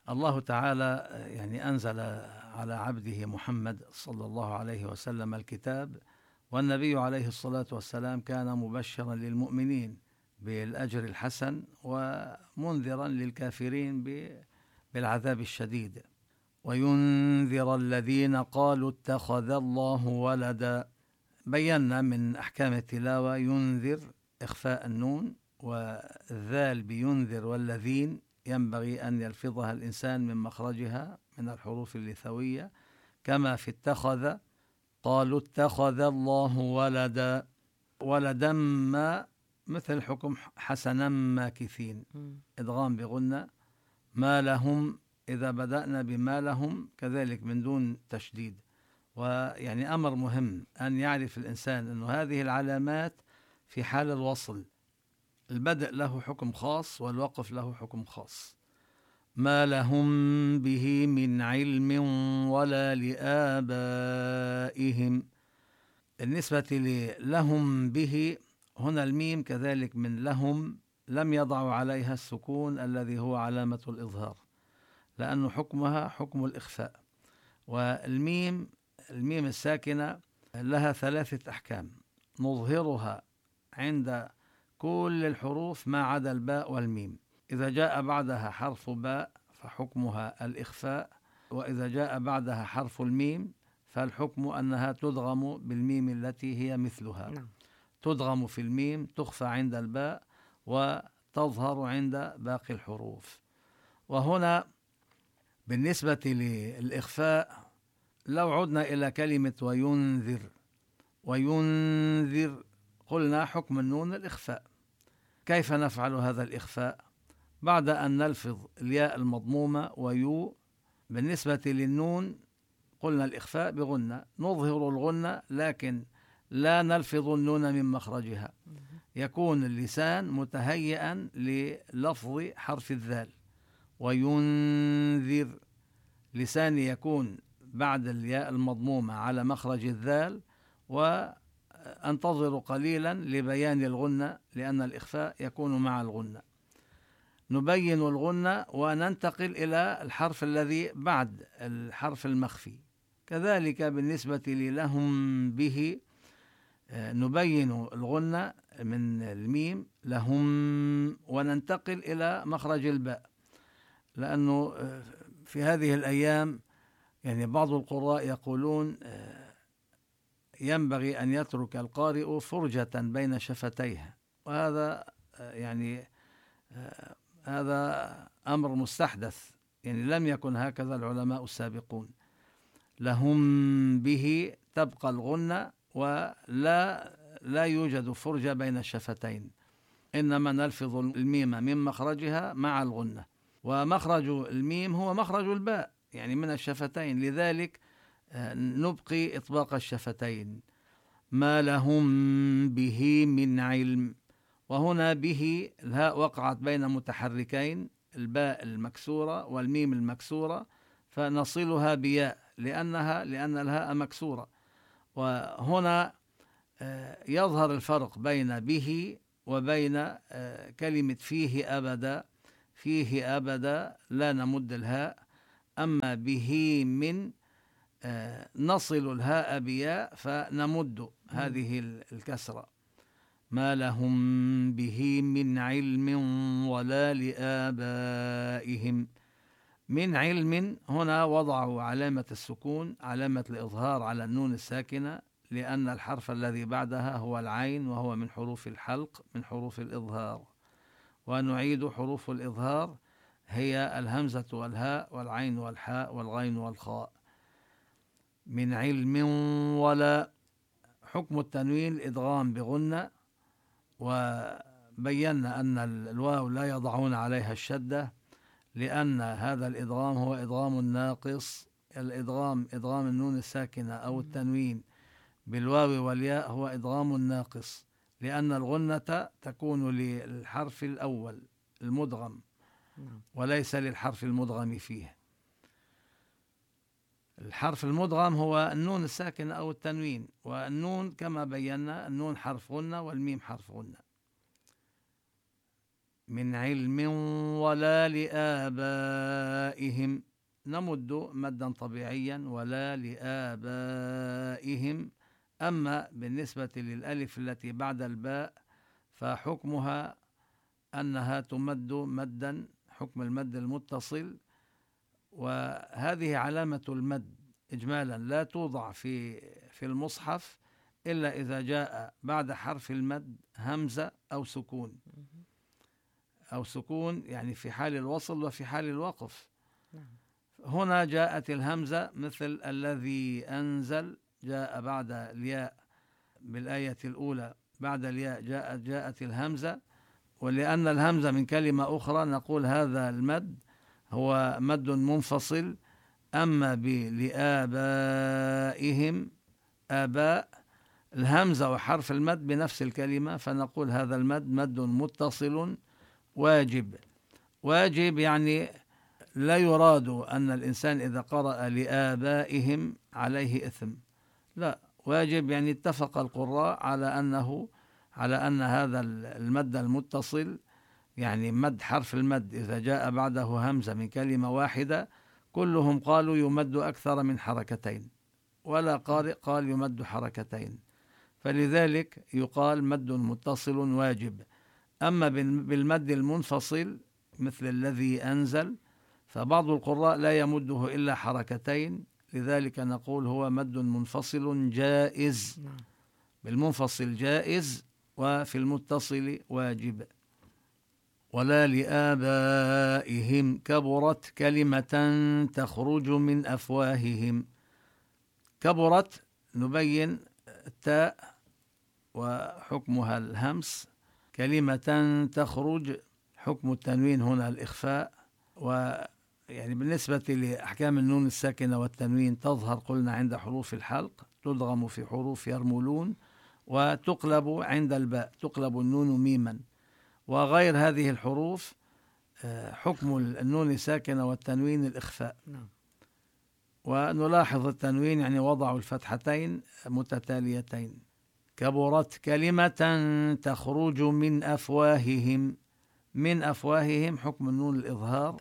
الله تعالى يعني أنزل على عبده محمد صلى الله عليه وسلم الكتاب، والنبي عليه الصلاة والسلام كان مبشرا للمؤمنين بالأجر الحسن ومنذرا للكافرين بالعذاب الشديد، وينذر الذين قالوا اتخذ الله ولدا. بينا من أحكام التلاوة ينذر إخفاء النون، والذال بينذر والذين ينبغي أن يلفظها الإنسان من مخرجها من الحروف اللثوية، كما في اتخذ قالوا اتخذ الله ولدا. ولدا ما مثل حكم حسنا ماكثين، إدغام بغنة. ما لهم إذا بدأنا بما لهم كذلك من دون تشديد. ويعني أمر مهم أن يعرف الإنسان أن هذه العلامات في حال الوصل البدء له حكم خاص والوقف له حكم خاص. ما لهم به من علم ولا لآبائهم. بالنسبة لهم به هنا الميم كذلك من لهم لم يضعوا عليها السكون الذي هو علامة الإظهار، لأن حكمها حكم الإخفاء. والميم الميم الساكنة لها ثلاثة أحكام نظهرها عند كل الحروف ما عدا الباء والميم. إذا جاء بعدها حرف باء فحكمها الإخفاء، وإذا جاء بعدها حرف الميم فالحكم أنها تدغم بالميم التي هي مثلها. نعم. تدغم في الميم، تخفى عند الباء، وتظهر عند باقي الحروف. وهنا بالنسبة للإخفاء لو عدنا إلى كلمة وينذر، وينذر قلنا حكم النون الإخفاء. كيف نفعل هذا الإخفاء؟ بعد أن نلفظ الياء المضمومة ويو، بالنسبة للنون قلنا الإخفاء بغنة، نظهر الغنة لكن لا نلفظ النون من مخرجها، يكون اللسان متهيئا للفظ حرف الذال. وينذر لساني يكون بعد الياء المضمومة على مخرج الذال، وأنتظر قليلا لبيان الغنة لأن الإخفاء يكون مع الغنة. نبين الغنة وننتقل إلى الحرف الذي بعد الحرف المخفي. كذلك بالنسبة لهم به نبين الغنة من الميم لهم وننتقل إلى مخرج الباء، لأنه في هذه الأيام يعني بعض القراء يقولون ينبغي أن يترك القارئ فرجة بين شفتيه، وهذا يعني هذا أمر مستحدث، يعني لم يكن هكذا العلماء السابقون. لهم به تبقى الغنة ولا لا يوجد فرجة بين الشفتين، إنما نلفظ الميم من مخرجها مع الغنة، ومخرج الميم هو مخرج الباء يعني من الشفتين، لذلك نبقي إطباق الشفتين. ما لهم به من علم. وهنا به الهاء وقعت بين متحركين، الباء المكسورة والميم المكسورة، فنصلها بياء لأنها لأن الهاء مكسورة. وهنا يظهر الفرق بين به وبين كلمة فيه أبدا. فيه أبدا لا نمد الهاء، أما به من نصل الهاء بياء فنمد هذه الكسرة. ما لهم به من علم ولا لآبائهم. من علم هنا وضعوا علامة السكون، علامة الإظهار على النون الساكنة، لأن الحرف الذي بعدها هو العين، وهو من حروف الحلق من حروف الإظهار. ونعيد حروف الإظهار هي الهمزة والهاء والعين والحاء والغين والخاء. من علم ولا. حكم التنوين الإدغام بغنة، وبينا أن الواو لا يضعون عليها الشدة، لأن هذا الإدغام هو إدغام الناقص. الإدغام إدغام النون الساكنة أو التنوين بالواو والياء هو إدغام الناقص، لأن الغنة تكون للحرف الأول المدغم وليس للحرف المدغم فيه. الحرف المدغم هو النون الساكنة أو التنوين، والنون كما بينا النون حرف غنة والميم حرف غنة. من علم ولا لآبائهم. نمد مدا طبيعيا ولا لآبائهم. أما بالنسبة للألف التي بعد الباء فحكمها أنها تمد مدا حكم المد المتصل، وهذه علامة المد إجمالا لا توضع في في المصحف إلا إذا جاء بعد حرف المد همزة أو سكون، أو سكون يعني في حال الوصل وفي حال الوقف. هنا جاءت الهمزة مثل الذي أنزل، جاء بعد الياء بالآية الأولى، بعد الياء جاءت جاءت الهمزة، ولأن الهمزة من كلمة أخرى نقول هذا المد هو مد منفصل. أما لآبائهم، آباء الهمزة وحرف المد بنفس الكلمة، فنقول هذا المد مد متصل واجب. واجب يعني لا يراد أن الإنسان إذا قرأ لآبائهم عليه إثم، لا، واجب يعني اتفق القراء على أنه على أن هذا المد المتصل، يعني مد حرف المد إذا جاء بعده همزة من كلمة واحدة، كلهم قالوا يمد أكثر من حركتين، ولا قارئ قال يمد حركتين، فلذلك يقال مد متصل واجب. أما بالمد المنفصل مثل الذي أنزل فبعض القراء لا يمده إلا حركتين، لذلك نقول هو مد منفصل جائز. بالمنفصل جائز وفي المتصل واجب. ولا لآبائهم كبرت كلمة تخرج من أفواههم. كبرت نبين التاء وحكمها الهمس، كلمة تخرج حكم التنوين هنا الإخفاء، ويعني بالنسبة لأحكام النون الساكنة والتنوين تظهر قلنا عند حروف الحلق، تدغم في حروف يرملون، وتقلب عند الباء، تقلب النون ميما. وغير هذه الحروف حكم النون الساكنة والتنوين الإخفاء. ونلاحظ التنوين يعني وضعوا الفتحتين متتاليتين. كبرت كلمة تخرج من أفواههم. من أفواههم حكم النون الإظهار،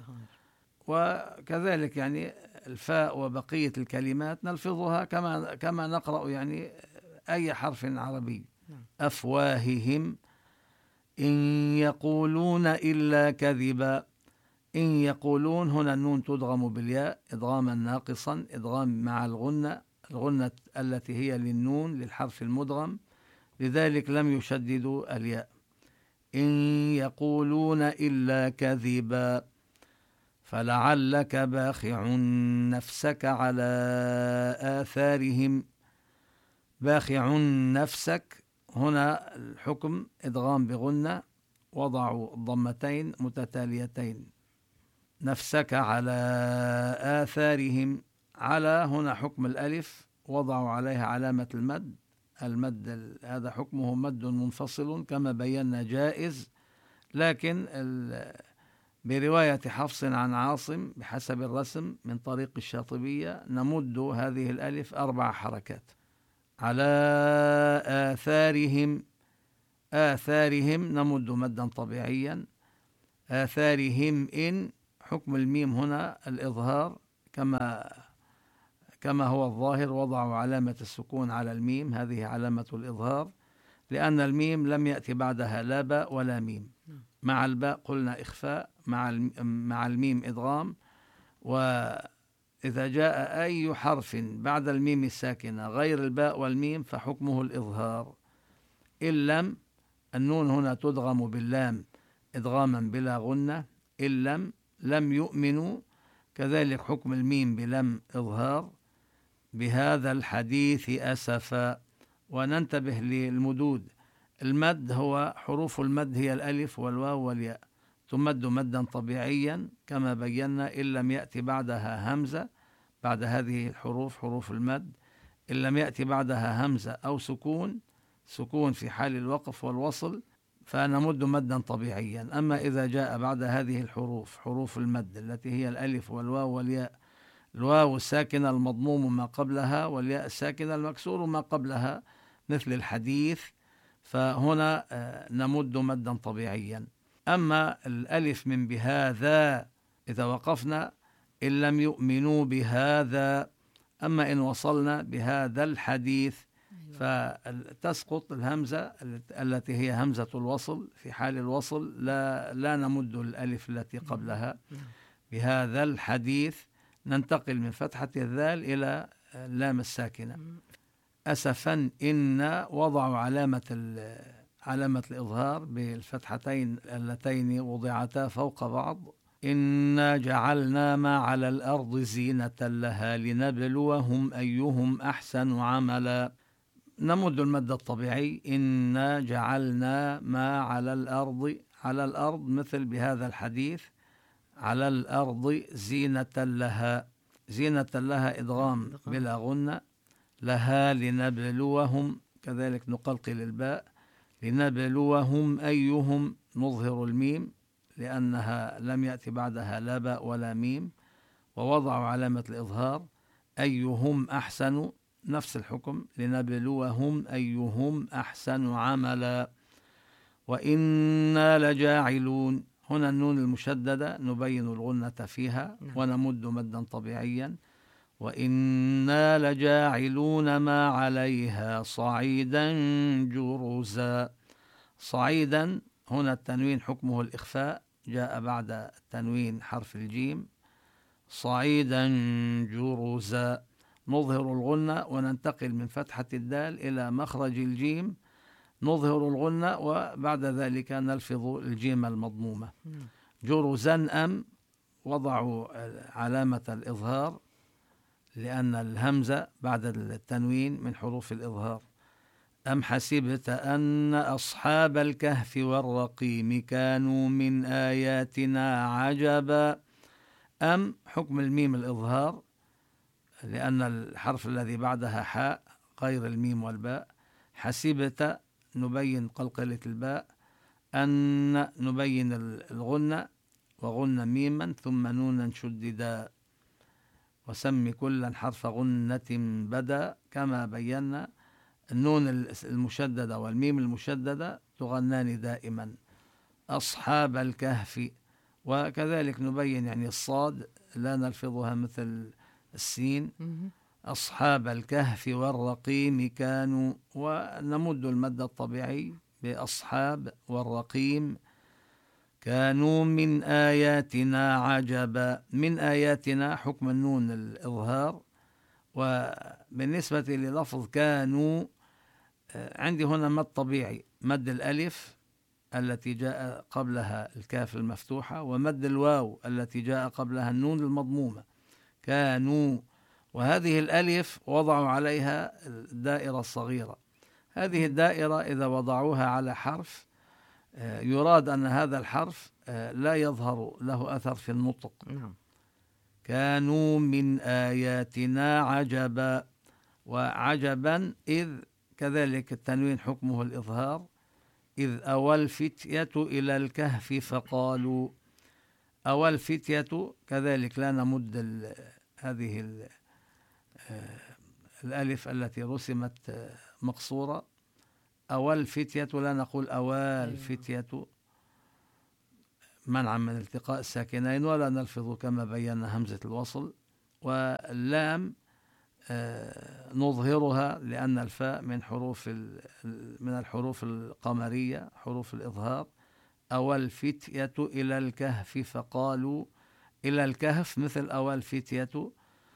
وكذلك يعني الفاء وبقية الكلمات نلفظها كما كما نقرأ يعني أي حرف عربي. أفواههم. إن يقولون إلا كذبا. إن يقولون هنا النون تدغم بالياء إدغاما ناقصا، إدغام مع الغنة، الغنة التي هي للنون للحرف المدغم، لذلك لم يشددوا الياء. إن يقولون إلا كذبا. فلعلك باخع نفسك على آثارهم. باخع نفسك هنا الحكم إدغام بغنة، وضعوا ضمتين متتاليتين. نفسك على آثارهم. على هنا حكم الألف، وضعوا عليها علامة المد. المد هذا حكمه مد منفصل كما بينا جائز، لكن برواية حفص عن عاصم بحسب الرسم من طريق الشاطبية نمد هذه الألف أربع حركات. على آثارهم. آثارهم نمد مدا طبيعيا. آثارهم إن حكم الميم هنا الإظهار كما كما هو الظاهر، وضعوا علامة السكون على الميم، هذه علامة الإظهار، لأن الميم لم يأتي بعدها لا باء ولا ميم. مع الباء قلنا إخفاء، مع مع الميم إدغام. وإذا جاء أي حرف بعد الميم الساكنة غير الباء والميم فحكمه الإظهار. إن لم، النون هنا تدغم باللام إدغاما بلا غنة. إن لم، لم يؤمنوا، كذلك حكم الميم بلم إظهار. بهذا الحديث أسفا. وننتبه للمدود. المد هو حروف المد هي الألف والواو والياء، تمد مدا طبيعيا كما بينا، إن لم يأتي بعدها همزة. بعد هذه الحروف حروف المد إن لم يأتي بعدها همزة أو سكون، سكون في حال الوقف والوصل، فنمد مدا طبيعيا. أما إذا جاء بعد هذه الحروف حروف المد التي هي الألف والواو والياء، الواو الساكنة المضموم ما قبلها والياء الساكنة المكسور ما قبلها مثل الحديث، فهنا نمد مدا طبيعيا. أما الألف من بهذا إذا وقفنا إن لم يؤمنوا بهذا، أما إن وصلنا بهذا الحديث فتسقط الهمزة التي هي همزة الوصل. في حال الوصل لا, لا نمد الألف التي قبلها. بهذا الحديث ننتقل من فتحة الذال إلى اللام الساكنة. أسفا إن وضعوا علامة علامة الإظهار بالفتحتين اللتين وضعتا فوق بعض. إنا جعلنا ما على الأرض زينة لها لنبلوهم أيهم أحسن عملا. نمد المد الطبيعي. إنا جعلنا ما على الأرض، على الأرض مثل بهذا الحديث على الأرض زينة لها، زينة لها إدغام بلا غنة، لها لنبلوهم كذلك نقلقل الباء، لنبلوهم أيهم نظهر الميم لأنها لم يأتي بعدها لا باء ولا ميم، ووضعوا علامة الإظهار. أيهم أحسن نفس الحكم، لنبلوهم أيهم أحسن عملا. وإنا لجاعلون، هنا النون المشددة نبين الغنة فيها ونمد مدا طبيعيا. وإنا لجاعلون ما عليها صعيدا جرزا. صعيدا هنا التنوين حكمه الإخفاء، جاء بعد التنوين حرف الجيم. صعيدا جرزا نظهر الغنة وننتقل من فتحة الدال إلى مخرج الجيم، نظهر الغنة وبعد ذلك نلفظ الجيم المضمومة. جرزا أم وضعوا علامة الإظهار لأن الهمزة بعد التنوين من حروف الإظهار. أم حسبت أن أصحاب الكهف والرقيم كانوا من آياتنا عجبا. أم حكم الميم الإظهار لأن الحرف الذي بعدها حاء غير الميم والباء. حسبت نبين قلقلة الباء، أن نبين الغنة وغنة ميما ثم نونا شددا. وسمي كلا حرف غنة بدا، كما بينا النون المشددة والميم المشددة تغنان دائما. أصحاب الكهف، وكذلك نبين يعني الصاد لا نلفظها مثل السين. أصحاب الكهف والرقيم كانوا، ونمد المد الطبيعي بأصحاب والرقيم. كانوا من آياتنا عجبا، من آياتنا حكم النون الإظهار. وبالنسبة للفظ كانوا عندي هنا مد طبيعي، مد الألف التي جاء قبلها الكاف المفتوحة، ومد الواو التي جاء قبلها النون المضمومة. كانوا، وهذه الألف وضعوا عليها الدائرة الصغيرة. هذه الدائرة إذا وضعوها على حرف يراد أن هذا الحرف لا يظهر له أثر في النطق. كانوا من آياتنا عجبا، وعجبا إذ كذلك التنوين حكمه الإظهار. إذ أوى الفتية إلى الكهف فقالوا. أوى الفتية كذلك لا نمد ال هذه ال الألف التي رسمت مقصورة. أوى الفتية لا نقول أوى الفتية منعا من التقاء الساكنين، ولا نلفظ كما بينا همزة الوصل. واللام نظهرها لأن الفاء من حروف من الحروف القمرية حروف الإظهار. أوى الفتية إلى الكهف فقالوا، إلى الكهف مثل أوى الفتية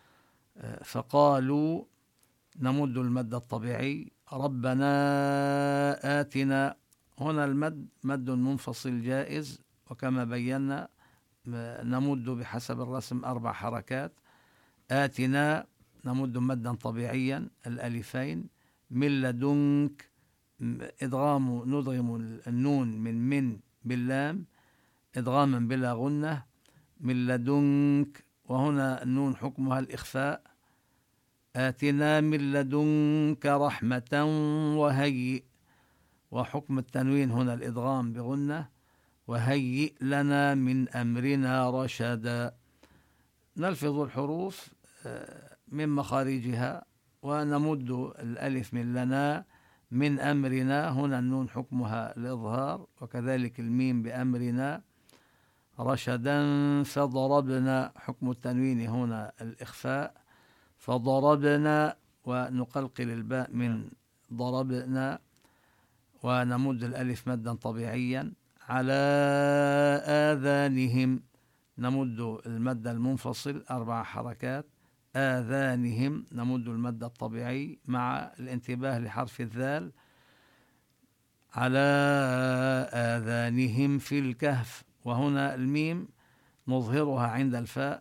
فقالوا نمد المد الطبيعي. ربنا آتنا، هنا المد مد منفصل جائز، وكما بينا نمد بحسب الرسم أربع حركات. آتنا نمد مدا طبيعيا الألفين. من لدنك إدغام ندغم النون من من باللام إدغاما بلا غنة. من لدنك، وهنا النون حكمها الإخفاء. آتنا من لدنك رحمة وهيئ، وحكم التنوين هنا الإدغام بغنة. وهيئ لنا من أمرنا رشدا. نلفظ الحروف من مخارجها ونمد الألف من لنا من أمرنا، هنا النون حكمها الإظهار، وكذلك الميم بأمرنا. رشدا فضربنا، حكم التنوين هنا الإخفاء. فضربنا، ونقلقل الباء من ضربنا، ونمد الألف مدا طبيعيا. على آذانهم، نمد المد المنفصل أربع حركات. آذانهم نمد المد الطبيعي مع الانتباه لحرف الذال. على آذانهم في الكهف، وهنا الميم نظهرها عند الفاء.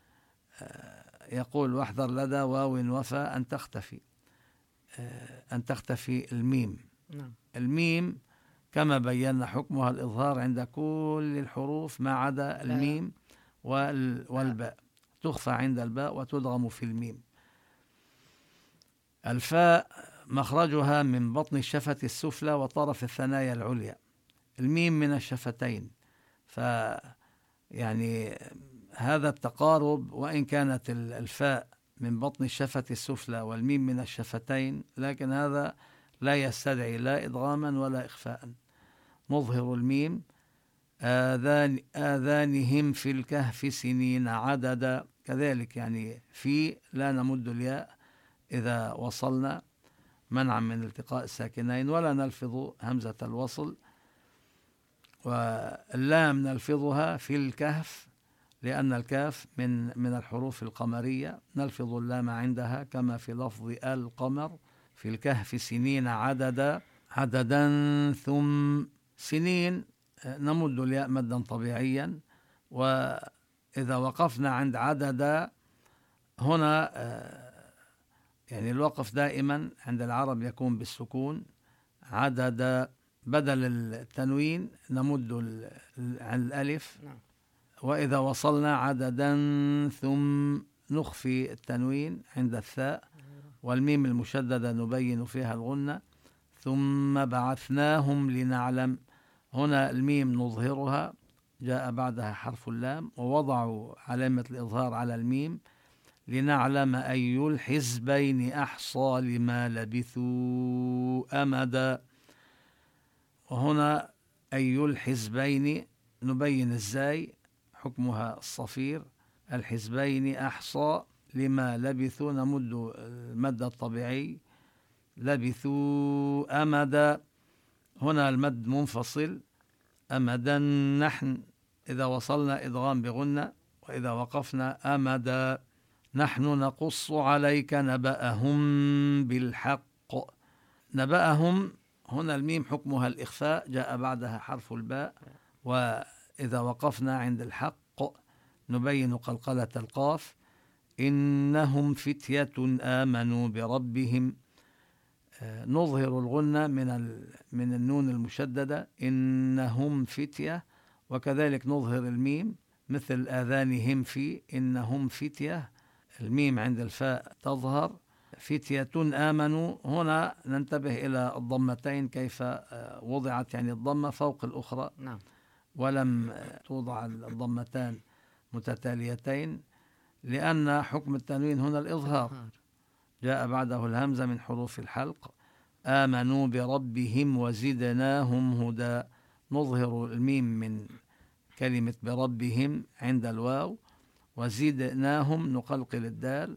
يقول واحذر لدى واو وفاء أن تختفي، أن تختفي الميم.
نعم.
الميم كما بينا حكمها الإظهار عند كل الحروف ما عدا الميم والباء، تخفى عند الباء وتدغم في الميم. الفاء مخرجها من بطن الشفة السفلى وطرف الثنايا العليا. الميم من الشفتين، ف يعني هذا التقارب، وإن كانت الفاء من بطن الشفة السفلى والميم من الشفتين، لكن هذا لا يستدعي لا إدغاما ولا إخفاء. نظهر الميم. آذان آذانهم في الكهف سنين عددا، كذلك يعني في لا نمد الياء إذا وصلنا منعا من التقاء الساكنين، ولا نلفظ همزة الوصل. واللام نلفظها في الكهف لأن الكاف من من الحروف القمرية، نلفظ اللام عندها كما في لفظ القمر. في الكهف سنين عددا، عددا ثم سنين نمد الياء مدا طبيعيا. وإذا وقفنا عند عددا هنا يعني الوقف دائما عند العرب يكون بالسكون. عددا بدل التنوين نمد عن الألف. وإذا وصلنا عددا ثم نخفي التنوين عند الثاء، والميم المشددة نبين فيها الغنة. ثم بعثناهم لنعلم، هنا الميم نظهرها، جاء بعدها حرف اللام، ووضعوا علامة الإظهار على الميم. لنعلم أي الحزبين أحصى لما لبثوا أمدا، وهنا أي الحزبين نبين الزاي حكمها الصفير. الحزبين أحصى لما لبثوا نمد المد الطبيعي. لبثوا أمدا، هنا المد منفصل. أمدا نحن إذا وصلنا إدغام بغنة، وإذا وقفنا أمدا. نحن نقص عليك نبأهم بالحق. نبأهم هنا الميم حكمها الإخفاء، جاء بعدها حرف الباء. وإذا وقفنا عند الحق نبين قلقلة القاف. إنهم فتية آمنوا بربهم، نظهر الغنة من من النون المشددة. إنهم فتية، وكذلك نظهر الميم مثل آذانهم في إنهم فتية، الميم عند الفاء تظهر. فتية آمنوا، هنا ننتبه إلى الضمتين كيف وضعت، يعني الضمة فوق الأخرى.
نعم.
ولم توضع الضمتان متتاليتين، لأن حكم التنوين هنا الإظهار، جاء بعده الهمزة من حروف الحلق. آمنوا بربهم وزدناهم هدى، نظهر الميم من كلمة بربهم عند الواو، وزدناهم نقلقل الدال.